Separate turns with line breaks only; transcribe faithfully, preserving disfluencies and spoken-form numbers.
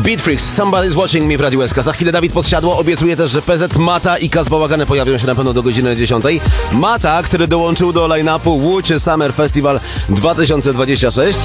Beat Freaks, Somebody's Watching Me w Radiu S K. Za chwilę Dawid Podsiadło obiecuje też, że P Z Mata i Kaz Bałagany pojawią się na pewno do godziny dziesiątej. Mata, który dołączył do line-upu Łódź Summer Festival dwa tysiące dwudziesty szósty.